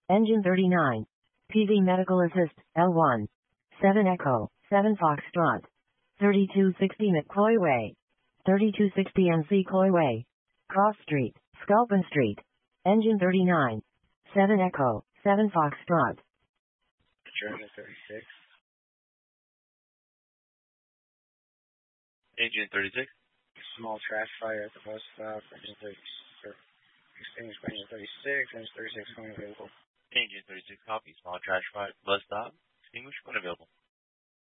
Engine 39. PV Medical Assist, L1. 7 Echo, 7 Foxtrot. 3260 McCoy Way. 3260 NC Coy Way. Cross Street, Sculpin Street. Engine 39. 7 Echo, 7 Foxtrot. Engine 36. Engine 36. Small trash fire at the bus stop. Engine 36. Extinguished by engine 36. Engine 36 when available. Engine 36 copy. Small trash fire. Bus stop. Extinguished when available.